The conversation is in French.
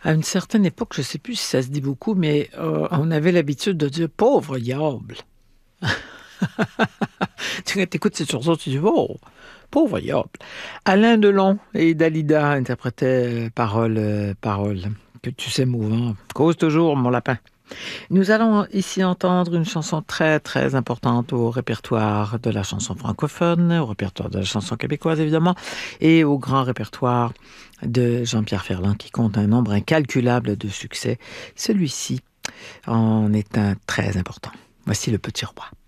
À une certaine époque, je ne sais plus si ça se dit beaucoup, mais on avait l'habitude de dire pauvre diable. Tu écoutes cette chanson, tu dis oh, pauvre diable. Alain Delon et Dalida interprétaient paroles que tu sais mouvant. Cause toujours, mon lapin. Nous allons ici entendre une chanson très très importante au répertoire de la chanson francophone, au répertoire de la chanson québécoise évidemment, et au grand répertoire de Jean-Pierre Ferland qui compte un nombre incalculable de succès. Celui-ci en est un très important. Voici Le Petit Roi.